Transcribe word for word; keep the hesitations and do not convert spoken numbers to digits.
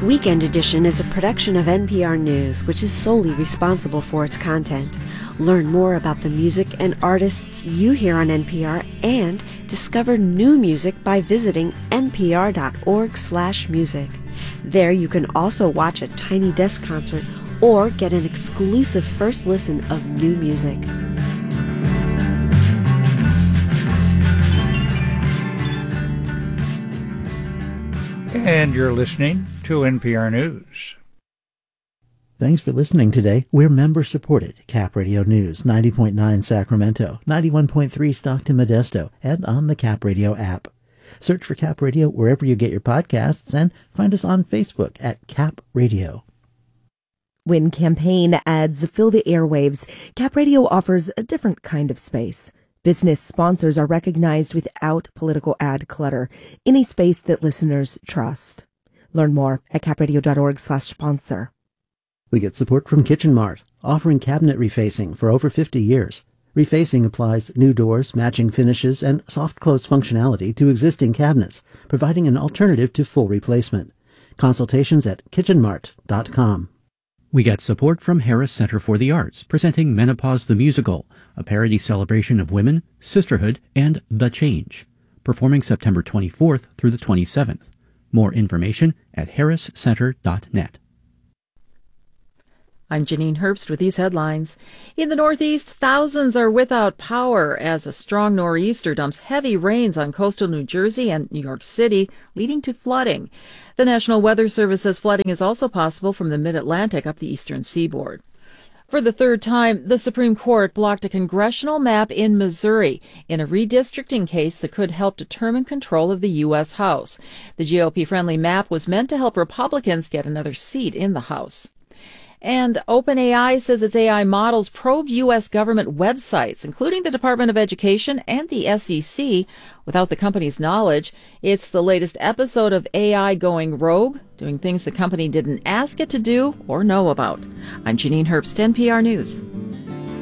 Weekend Edition is a production of N P R News, which is solely responsible for its content. Learn more about the music and artists you hear on N P R and discover new music by visiting npr.org slash music. There you can also watch a Tiny Desk concert or get an exclusive first listen of new music. And you're listening to N P R News. Thanks for listening today. We're member-supported Cap Radio News, ninety point nine Sacramento, ninety-one point three Stockton Modesto, and on the Cap Radio app. Search for Cap Radio wherever you get your podcasts and find us on Facebook at Cap Radio. When campaign ads fill the airwaves, Cap Radio offers a different kind of space. Business sponsors are recognized without political ad clutter in a space that listeners trust. Learn more at capradio.org slash sponsor. We get support from Kitchen Mart, offering cabinet refacing for over fifty years. Refacing applies new doors, matching finishes, and soft close functionality to existing cabinets, providing an alternative to full replacement. Consultations at kitchen mart dot com. We get support from Harris Center for the Arts, presenting Menopause the Musical, a parody celebration of women, sisterhood, and the change. Performing September twenty-fourth through the twenty-seventh. More information at harris center dot net. I'm Janine Herbst with these headlines. In the Northeast, thousands are without power as a strong nor'easter dumps heavy rains on coastal New Jersey and New York City, leading to flooding. The National Weather Service says flooding is also possible from the mid-Atlantic up the eastern seaboard. For the third time, the Supreme Court blocked a congressional map in Missouri in a redistricting case that could help determine control of the U S House. The G O P-friendly map was meant to help Republicans get another seat in the House. And OpenAI says its A I models probed U S government websites, including the Department of Education and the S E C, without the company's knowledge. It's the latest episode of A I going rogue, doing things the company didn't ask it to do or know about. I'm Janine Herbst, N P R News.